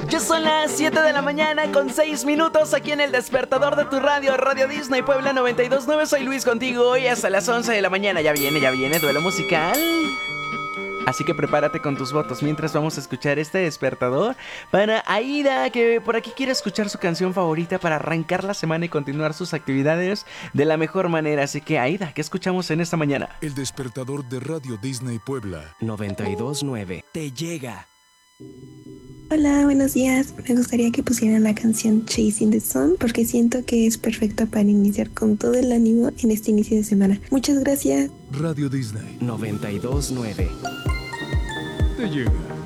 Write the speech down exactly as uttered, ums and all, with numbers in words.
Ya son las siete de la mañana con seis minutos aquí en el despertador de tu radio, Radio Disney Puebla noventa y dos punto nueve. Soy Luis contigo hoy hasta las once de la mañana. Ya viene, ya viene, duelo musical. Así que prepárate con tus votos mientras vamos a escuchar este despertador para Aida, que por aquí quiere escuchar su canción favorita para arrancar la semana y continuar sus actividades de la mejor manera. Así que Aida, ¿qué escuchamos en esta mañana? El despertador de Radio Disney Puebla noventa y dos punto nueve te llega. Hola, buenos días. Me gustaría que pusieran la canción Chasing the Sun porque siento que es perfecta para iniciar con todo el ánimo en este inicio de semana. Muchas gracias. Radio Disney noventa y dos punto nueve te llega.